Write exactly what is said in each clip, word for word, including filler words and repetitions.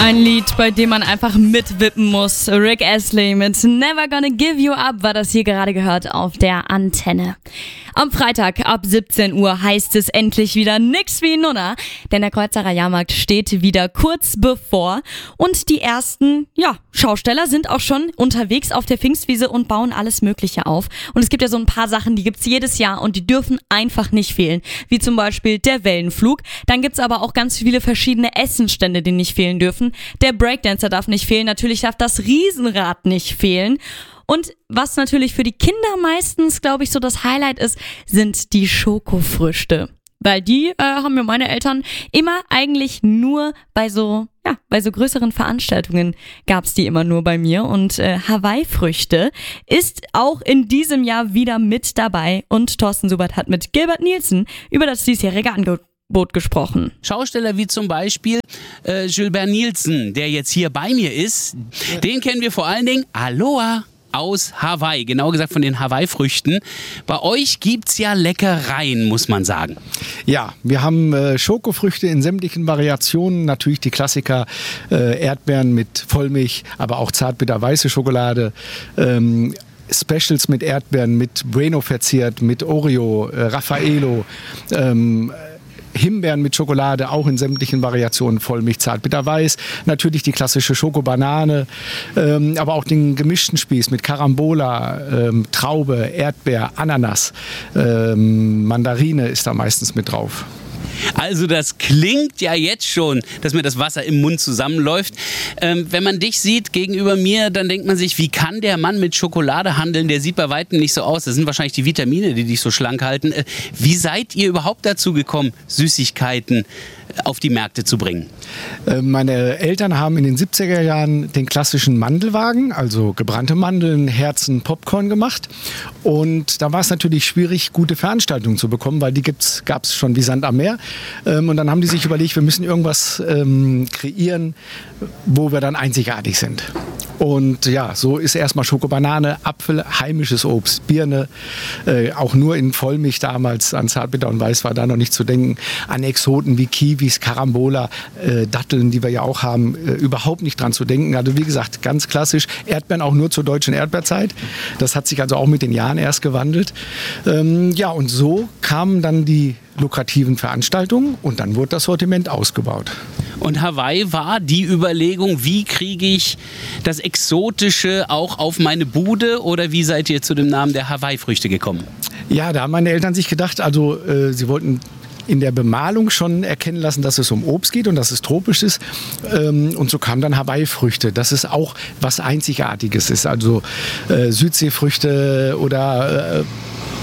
Ein Lied, bei dem man einfach mitwippen muss. Rick Astley mit Never Gonna Give You Up war das hier gerade gehört auf der Antenne. Am Freitag ab siebzehn Uhr heißt es endlich wieder nix wie Nunna, denn der Kreuzacher Jahrmarkt steht wieder kurz bevor und die ersten, ja, Schausteller sind auch schon unterwegs auf der Pfingstwiese und bauen alles Mögliche auf. Und es gibt ja so ein paar Sachen, die gibt's jedes Jahr und die dürfen einfach nicht fehlen, wie zum Beispiel der Wellenflug. Dann gibt's aber auch ganz viele verschiedene Essenstände, die nicht fehlen dürfen. Der Breakdancer darf nicht fehlen, natürlich darf das Riesenrad nicht fehlen. Und was natürlich für die Kinder meistens, glaube ich, so das Highlight ist, sind die Schokofrüchte. Weil die äh, haben mir meine Eltern immer eigentlich nur bei so, ja, bei so größeren Veranstaltungen gab's die immer nur bei mir. Und äh, Hawaii-Früchte ist auch in diesem Jahr wieder mit dabei. Und Thorsten Subert hat mit Gilbert Nielsen über das diesjährige Angebot gesprochen. Schausteller wie zum Beispiel äh, Gilbert Nielsen, der jetzt hier bei mir ist, den kennen wir vor allen Dingen, Aloha, aus Hawaii, genau gesagt von den Hawaii-Früchten. Bei euch gibt's ja Leckereien, muss man sagen. Ja, wir haben äh, Schokofrüchte in sämtlichen Variationen, natürlich die Klassiker, äh, Erdbeeren mit Vollmilch, aber auch zartbitter-weiße Schokolade, ähm, Specials mit Erdbeeren, mit Bueno verziert, mit Oreo, äh, Raffaello, ähm, Himbeeren mit Schokolade, auch in sämtlichen Variationen, Vollmilch, zartbitter weiß. Natürlich die klassische Schokobanane, ähm, aber auch den gemischten Spieß mit Carambola, ähm, Traube, Erdbeer, Ananas, ähm, Mandarine ist da meistens mit drauf. Also das klingt ja jetzt schon, dass mir das Wasser im Mund zusammenläuft. Ähm, wenn man dich sieht gegenüber mir, dann denkt man sich, wie kann der Mann mit Schokolade handeln? Der sieht bei weitem nicht so aus. Das sind wahrscheinlich die Vitamine, die dich so schlank halten. Äh, wie seid ihr überhaupt dazu gekommen, Süßigkeiten auf die Märkte zu bringen? Meine Eltern haben in den siebziger Jahren den klassischen Mandelwagen, also gebrannte Mandeln, Herzen, Popcorn gemacht. Und da war es natürlich schwierig, gute Veranstaltungen zu bekommen, weil die gab es schon wie Sand am Meer. Und dann haben die sich überlegt, wir müssen irgendwas ähm, kreieren, wo wir dann einzigartig sind. Und ja, so ist erstmal Schokobanane, Apfel, heimisches Obst, Birne, äh, auch nur in Vollmilch damals, an Zartbitter und Weiß war da noch nicht zu denken, an Exoten wie Kiwis, Carambola, äh, Datteln, die wir ja auch haben, äh, überhaupt nicht dran zu denken. Also wie gesagt, ganz klassisch, Erdbeeren auch nur zur deutschen Erdbeerzeit. Das hat sich also auch mit den Jahren erst gewandelt. Ähm, ja, und so kamen dann die lukrativen Veranstaltungen und dann wurde das Sortiment ausgebaut. Und Hawaii war die Überlegung, wie kriege ich das Exotische auch auf meine Bude, oder wie seid ihr zu dem Namen der Hawaii-Früchte gekommen? Ja, da haben meine Eltern sich gedacht, also äh, sie wollten in der Bemalung schon erkennen lassen, dass es um Obst geht und dass es tropisch ist. Ähm, und so kamen dann Hawaii-Früchte, dass es auch was Einzigartiges ist. Also äh, Südseefrüchte oder äh,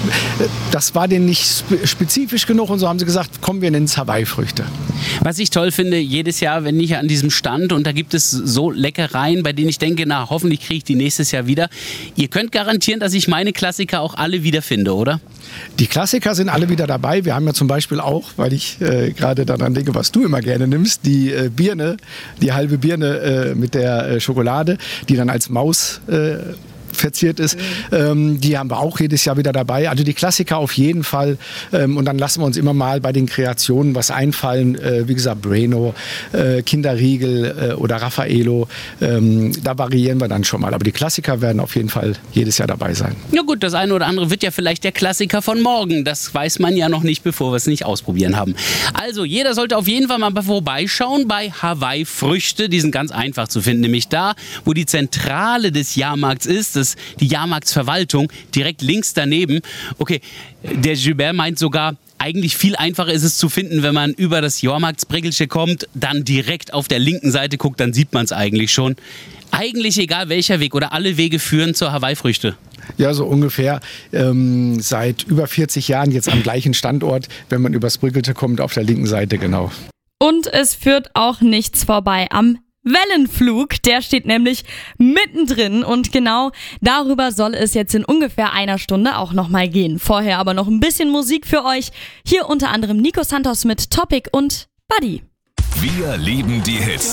das war denen nicht spezifisch genug und so haben sie gesagt, kommen wir nennen es Hawaii-Früchte. Was ich toll finde, jedes Jahr, wenn ich an diesem Stand, und da gibt es so Leckereien, bei denen ich denke, na, hoffentlich kriege ich die nächstes Jahr wieder. Ihr könnt garantieren, dass ich meine Klassiker auch alle wiederfinde, oder? Die Klassiker sind alle wieder dabei. Wir haben ja zum Beispiel auch, weil ich äh, gerade daran denke, was du immer gerne nimmst, die äh, Birne, die halbe Birne äh, mit der äh, Schokolade, die dann als Maus äh, verziert ist. Ähm, die haben wir auch jedes Jahr wieder dabei. Also die Klassiker auf jeden Fall. Ähm, und dann lassen wir uns immer mal bei den Kreationen was einfallen. Äh, wie gesagt, Bueno, äh, Kinderriegel äh, oder Raffaello. Ähm, da variieren wir dann schon mal. Aber die Klassiker werden auf jeden Fall jedes Jahr dabei sein. Ja gut, das eine oder andere wird ja vielleicht der Klassiker von morgen. Das weiß man ja noch nicht, bevor wir es nicht ausprobieren haben. Also jeder sollte auf jeden Fall mal vorbeischauen bei Hawaii-Früchte. Die sind ganz einfach zu finden. Nämlich da, wo die Zentrale des Jahrmarkts ist. Das die Jahrmarktsverwaltung, direkt links daneben. Okay, der Gilbert meint sogar, eigentlich viel einfacher ist es zu finden, wenn man über das Jahrmarktsbrickelche kommt, dann direkt auf der linken Seite guckt, dann sieht man es eigentlich schon. Eigentlich egal welcher Weg oder alle Wege führen zur Hawaii-Früchte. Ja, so ungefähr ähm, seit über vierzig Jahren jetzt am gleichen Standort, wenn man übers Brickelche kommt, auf der linken Seite, genau. Und es führt auch nichts vorbei am Wellenflug, der steht nämlich mittendrin und genau darüber soll es jetzt in ungefähr einer Stunde auch nochmal gehen. Vorher aber noch ein bisschen Musik für euch. Hier unter anderem Nico Santos mit Topic und Buddy. Wir lieben die Hits.